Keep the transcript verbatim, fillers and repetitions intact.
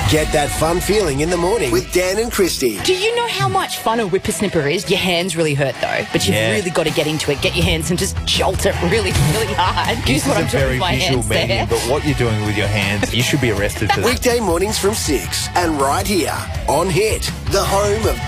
Get that fun feeling in the morning with Dan and Christy. Do you know how much fun a whippersnipper is? Your hands really hurt though, but you've Yeah. really got to get into it. Get your hands and just jolt it really, really hard. Here's This what is I'm a doing very with my visual hands medium, there. but what you're doing with your hands, you should be arrested for that. Weekday mornings from six and right here on Hit, the home of